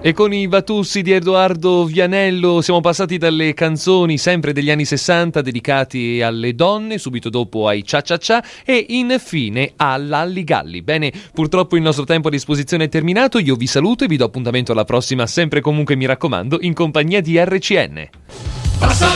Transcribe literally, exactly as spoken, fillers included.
E con i Vatussi di Edoardo Vianello siamo passati dalle canzoni sempre degli anni sessanta dedicati alle donne, subito dopo ai Cia Cia Cia e infine all'Alli Galli. Bene, purtroppo il nostro tempo a disposizione è terminato, io vi saluto e vi do appuntamento alla prossima, sempre comunque mi raccomando, in compagnia di R C N.